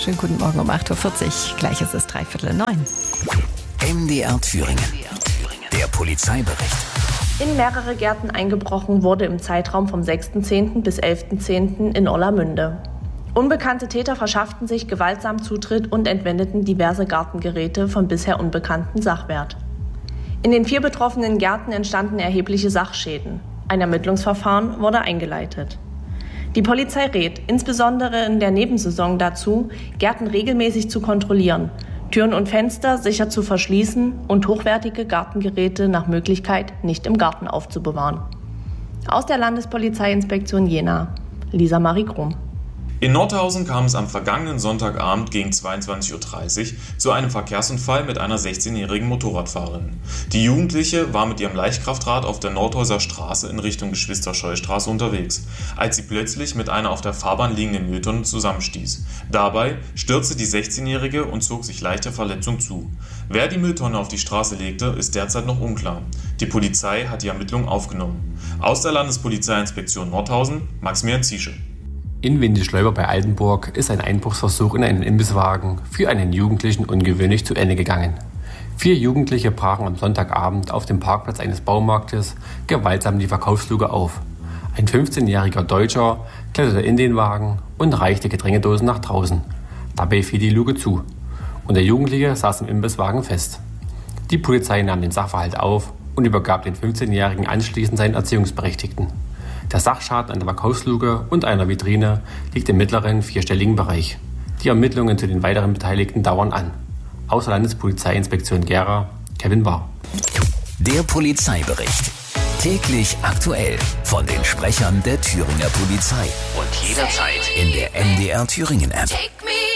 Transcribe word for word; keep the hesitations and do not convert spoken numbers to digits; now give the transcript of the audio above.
Schönen guten Morgen um acht Uhr vierzig. Gleich ist es dreiviertel neun. M D R Thüringen. Der Polizeibericht. In mehrere Gärten eingebrochen wurde im Zeitraum vom sechsten zehnten bis elften zehnten in Orlamünde. Unbekannte Täter verschafften sich gewaltsam Zutritt und entwendeten diverse Gartengeräte von bisher unbekanntem Sachwert. In den vier betroffenen Gärten entstanden erhebliche Sachschäden. Ein Ermittlungsverfahren wurde eingeleitet. Die Polizei rät, insbesondere in der Nebensaison, dazu, Gärten regelmäßig zu kontrollieren, Türen und Fenster sicher zu verschließen und hochwertige Gartengeräte nach Möglichkeit nicht im Garten aufzubewahren. Aus der Landespolizeiinspektion Jena, Lisa Marie Krumm. In Nordhausen kam es am vergangenen Sonntagabend gegen zweiundzwanzig Uhr dreißig zu einem Verkehrsunfall mit einer sechzehnjährigen Motorradfahrerin. Die Jugendliche war mit ihrem Leichtkraftrad auf der Nordhäuser Straße in Richtung Geschwister-Scheu-Straße unterwegs, als sie plötzlich mit einer auf der Fahrbahn liegenden Mülltonne zusammenstieß. Dabei stürzte die sechzehnjährige und zog sich leichte Verletzung zu. Wer die Mülltonne auf die Straße legte, ist derzeit noch unklar. Die Polizei hat die Ermittlungen aufgenommen. Aus der Landespolizeiinspektion Nordhausen, Maximilian Ziesche. In Windischleuber bei Altenburg ist ein Einbruchsversuch in einen Imbisswagen für einen Jugendlichen ungewöhnlich zu Ende gegangen. Vier Jugendliche brachen am Sonntagabend auf dem Parkplatz eines Baumarktes gewaltsam die Verkaufsluke auf. Ein fünfzehnjähriger Deutscher kletterte in den Wagen und reichte Getränkedosen nach draußen. Dabei fiel die Luke zu und der Jugendliche saß im Imbisswagen fest. Die Polizei nahm den Sachverhalt auf und übergab den fünfzehnjährigen anschließend seinen Erziehungsberechtigten. Der Sachschaden an der Verkaufsluke und einer Vitrine liegt im mittleren vierstelligen Bereich. Die Ermittlungen zu den weiteren Beteiligten dauern an. Aus der Landespolizeiinspektion Gera, Kevin Bahr. Der Polizeibericht. Täglich aktuell von den Sprechern der Thüringer Polizei. Und jederzeit in der M D R Thüringen App.